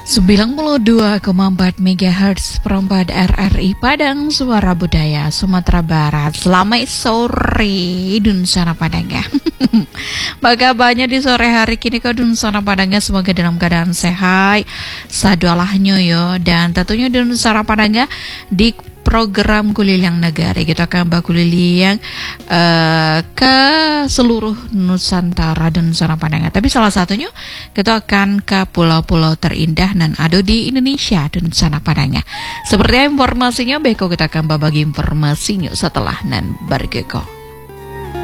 92,4 MHz perempat RRI Padang, Suara Budaya Sumatera Barat. Selamat sore Dun Sana Padangnya. Bagaimana di sore hari kini kau Dun Sana Padangnya, semoga dalam keadaan sehat, sadualahnya yo. Dan tentunya Dun Sana Padangnya di program Kuliling Negari kita akan berkuliling ke seluruh Nusantara dan Nusantara Padangnya. Tapi salah satunya kita akan ke pulau-pulau terindah dan ada di Indonesia dan Nusantara Padangnya. Seperti informasinya, beko kita akan berbagi informasinya setelah nan bergeko.